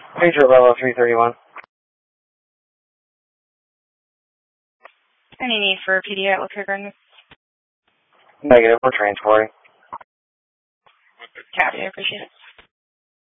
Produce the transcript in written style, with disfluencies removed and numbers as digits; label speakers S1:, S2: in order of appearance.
S1: Major level 331.
S2: Any need for PD at Lookout Gardens?
S1: Negative, we're transporting.
S2: Copy, I appreciate it.